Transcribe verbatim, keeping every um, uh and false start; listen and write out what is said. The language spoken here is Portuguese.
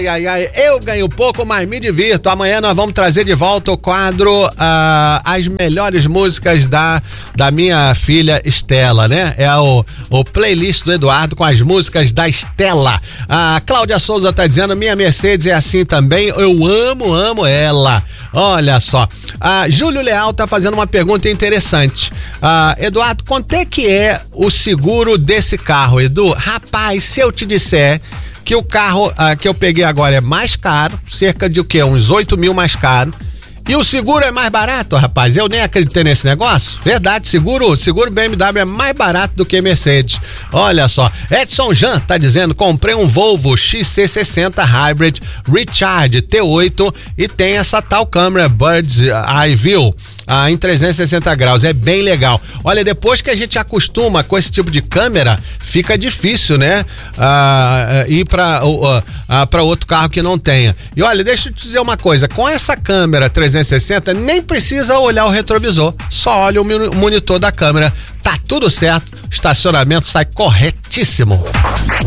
Ai, ai, ai, eu ganho pouco, mas me divirto. Amanhã nós vamos trazer de volta o quadro uh, As Melhores Músicas da, da minha filha Estela, né? É o, o playlist do Eduardo com as músicas da Estela. A Cláudia Souza tá dizendo, minha Mercedes é assim também, eu amo, amo ela. Olha só. A Júlio Leal tá fazendo uma pergunta interessante. Uh, Eduardo, quanto é que é o seguro desse carro, Edu? Rapaz, se eu te disser que o carro uh, que eu peguei agora é mais caro, cerca de o quê? Uns oito mil mais caro. E o seguro é mais barato, rapaz. Eu nem acreditei nesse negócio. Verdade, seguro, seguro B M W é mais barato do que Mercedes. Olha só. Edson Jean tá dizendo, comprei um Volvo X C sessenta Hybrid Recharge T oito e tem essa tal câmera Bird's Eye View ah, em trezentos e sessenta graus. É bem legal. Olha, depois que a gente acostuma com esse tipo de câmera, fica difícil, né? Ah, ir para ah, para outro carro que não tenha. E olha, deixa eu te dizer uma coisa. Com essa câmera trezentos e sessenta, nem precisa olhar o retrovisor, só olha o monitor da câmera, tá tudo certo, estacionamento sai corretíssimo.